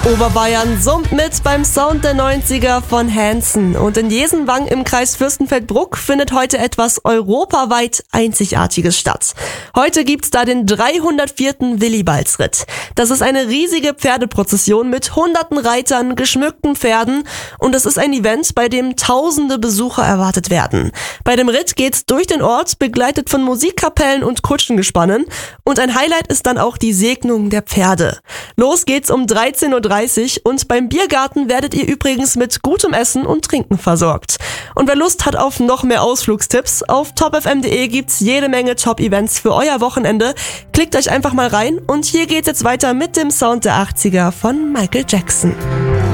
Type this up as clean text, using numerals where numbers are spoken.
Oberbayern summt mit beim Sound der 90er von Hanson. Und in Jesenwang im Kreis Fürstenfeldbruck findet heute etwas europaweit Einzigartiges statt. Heute gibt's da den 304. Willibaldsritt. Das ist eine riesige Pferdeprozession mit hunderten Reitern, geschmückten Pferden und es ist ein Event, bei dem tausende Besucher erwartet werden. Bei dem Ritt geht's durch den Ort, begleitet von Musikkapellen und Kutschengespannen. Und ein Highlight ist dann auch die Segnung der Pferde. Los geht's um 13:30 Uhr und beim Biergarten werdet ihr übrigens mit gutem Essen und Trinken versorgt. Und wer Lust hat auf noch mehr Ausflugstipps, auf topfm.de gibt's jede Menge Top-Events für euer Wochenende. Klickt euch einfach mal rein und hier geht's jetzt weiter mit dem Sound der 80er von Michael Jackson.